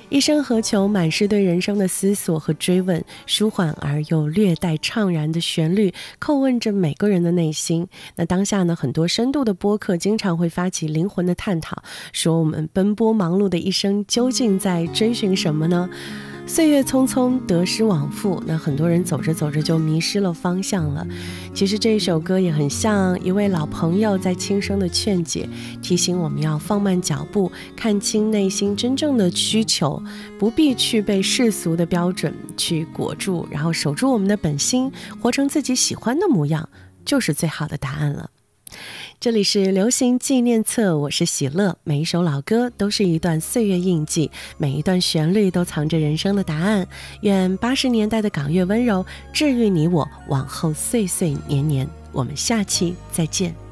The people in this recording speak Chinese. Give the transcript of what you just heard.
一生何求，满是对人生的思索和追问，舒缓而又略带怅然的旋律叩问着每个人的内心。那当下呢，很多深度的播客经常会发起灵魂的探讨，说我们奔波忙碌的一生究竟在追寻什么呢？岁月匆匆，得失往复，那很多人走着走着就迷失了方向了。其实这一首歌也很像一位老朋友在轻声的劝解，提醒我们要放慢脚步，看清内心真正的需求，不必去被世俗的标准去裹住，然后守住我们的本心，活成自己喜欢的模样，就是最好的答案了。这里是流行纪念册，我是喜乐，每一首老歌都是一段岁月印记，每一段旋律都藏着人生的答案。愿80年代的港乐温柔治愈你我，往后岁岁年年。我们下期再见。